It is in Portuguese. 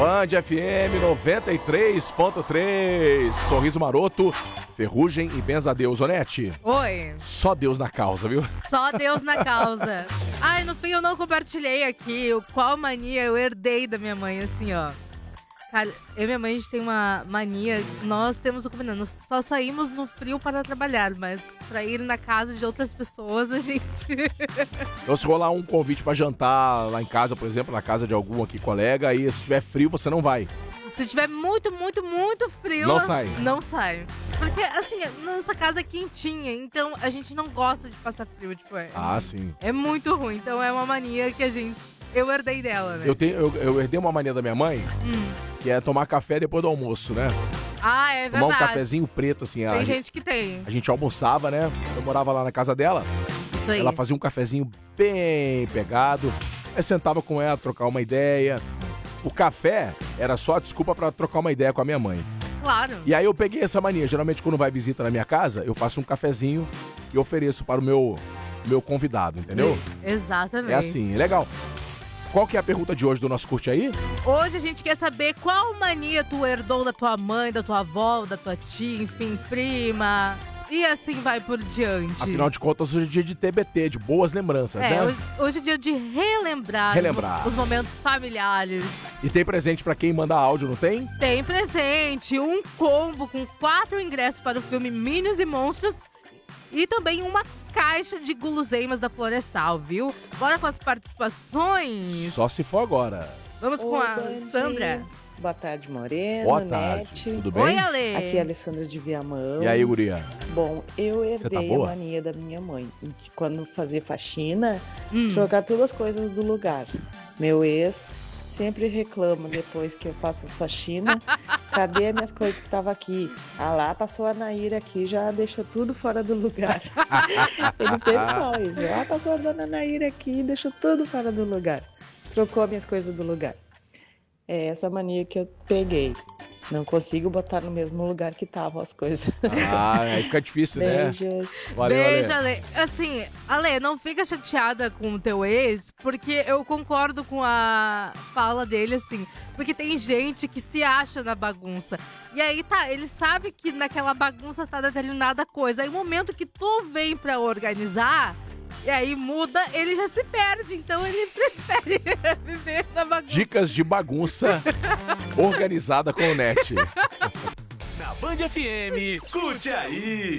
Band FM 93.3. Sorriso maroto, ferrugem e benza a Deus. Onete. Oi. Só Deus na causa, viu? Só Deus na causa. Ai, no fim eu não compartilhei aqui qual mania eu herdei da minha mãe, assim, ó. Cara, eu e minha mãe, a gente tem uma mania, nós temos o combinado, nós só saímos no frio para trabalhar, mas pra ir na casa de outras pessoas, a gente... Então, se rolar um convite pra jantar lá em casa, por exemplo, na casa de algum aqui colega, aí se tiver frio, você não vai. Se tiver muito, muito, muito frio... Não sai. Não sai. Porque, assim, nossa casa é quentinha, então a gente não gosta de passar frio, tipo... Sim. É muito ruim, então é uma mania que eu herdei dela, né? Eu herdei uma mania da minha mãe, que é tomar café depois do almoço, né? Ah, é verdade. Tomar um cafezinho preto, assim. Tem gente que tem. A gente almoçava, né? Eu morava lá na casa dela. Isso aí. Ela fazia um cafezinho bem pegado. Aí sentava com ela, trocar uma ideia. O café era só a desculpa pra trocar uma ideia com a minha mãe. Claro. E aí eu peguei essa mania. Geralmente, quando vai visita na minha casa, eu faço um cafezinho e ofereço para o meu convidado, entendeu? Exatamente. É assim, legal. Qual que é a pergunta de hoje do nosso Curte Aí? Hoje a gente quer saber qual mania tu herdou da tua mãe, da tua avó, da tua tia, enfim, prima. E assim vai por diante. Afinal de contas, hoje é dia de TBT, de boas lembranças, né? Hoje é dia de relembrar os momentos familiares. E tem presente pra quem manda áudio, não tem? Tem presente, um combo com 4 ingressos para o filme Minions e Monstros e também uma caixa de guloseimas da Florestal, viu? Bora com as participações? Só se for agora. Vamos com a Sandra. Boa tarde, Moreno. Boa tarde. Nete. Tudo bem? Oi, Ale. Aqui é a Alessandra de Viamão. E aí, guria? Bom, eu herdei a mania da minha mãe. Quando fazia faxina, trocar todas as coisas do lugar. Meu ex sempre reclama depois que eu faço as faxinas. Cadê as minhas coisas que estavam aqui? Ah lá, passou a Naíra aqui, já deixou tudo fora do lugar. Ele sempre fala isso. Ah, passou a dona Naíra aqui e deixou tudo fora do lugar. Trocou as minhas coisas do lugar. É essa mania que eu peguei. Não consigo botar no mesmo lugar que estavam as coisas. Aí fica difícil, Beijos. né? Valeu, Beijo, Ale. Assim, Ale, não fica chateada com o teu ex, porque eu concordo com a fala dele, assim. Porque tem gente que se acha na bagunça. E aí, ele sabe que naquela bagunça tá determinada coisa. Aí, o momento que tu vem pra organizar... E aí muda, ele já se perde, então ele prefere viver na bagunça. Dicas de bagunça organizada com o Net. Na Band FM, Curte Aí.